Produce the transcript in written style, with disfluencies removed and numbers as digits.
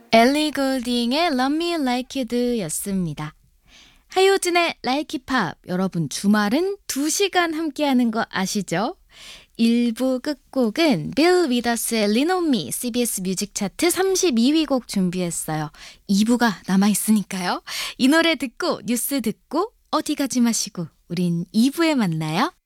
엘리 골딩의 Love Me Like You Do 였습니다. 하효진의 Like It Pop, 여러분 주말은 2시간 함께하는 거 아시죠? 1부 끝곡은 빌 위더스의 Lean On Me, CBS 뮤직 차트 32위 곡 준비했어요. 2부가 남아있으니까요. 이 노래 듣고 뉴스 듣고 어디 가지 마시고 우린 2부에 만나요.